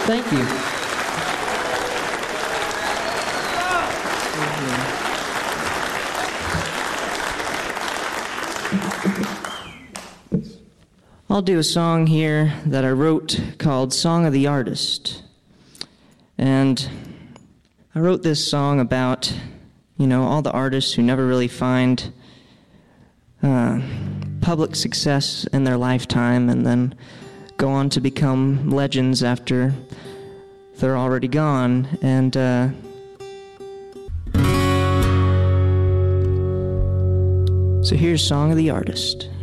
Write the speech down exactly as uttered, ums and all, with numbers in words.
Thank you. I'll do a song here that I wrote called Song of the Artist. And I wrote this song about, you know, all the artists who never really find uh, public success in their lifetime and then go on to become legends after they're already gone. And uh, so here's Song of the Artist.